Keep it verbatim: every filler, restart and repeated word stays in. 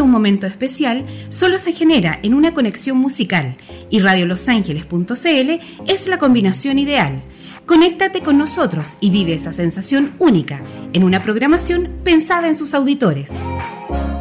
un momento especial solo se genera en una conexión musical y radio los ángeles punto c l es la combinación ideal. Conéctate con nosotros y vive esa sensación única en una programación pensada en sus auditores.